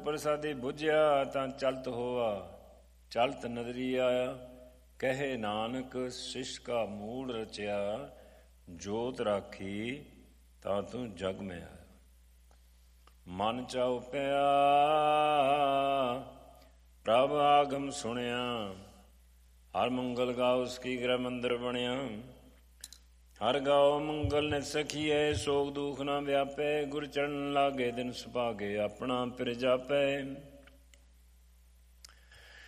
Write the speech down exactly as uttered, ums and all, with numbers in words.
ਪ੍ਰਸਾਦੀ ਬੁਝਿਆ ਤਾਂ ਚਲਤ ਹੋਆ, ਚਲਤ ਨਦਰੀ ਆਇਆ। ਕਹੇ ਨਾਨਕ ਸ਼ਿਸ਼ ਕਾ ਮੂੜ ਰਚਿਆ, ਜੋਤ ਰਾਖੀ ਤਾਂ ਤੂੰ ਜਗ ਮੈਂ ਆਇਆ। ਮਨ ਚਾਉ ਪਿਆ ਪ੍ਰਭ ਆਗਮ ਸੁਣਿਆ, ਹਰ ਮੰਗਲ ਗਾਓ ਉਸਕੀ ਗ੍ਰਹਿ ਮੰਦਰ ਬਣਿਆ। ਹਰ ਗਾਓ ਮੰਗਲ ਨਿਤ ਸਖੀਏ, ਸੋਗ ਦੁਖ ਨਾ ਵਿਆਪੈ। ਗੁਰ ਚਰਨ ਲਾਗੇ ਦਿਨ ਸੁਭਾਗੇ, ਆਪਣਾ ਪਿਰ ਜਾਪੈ।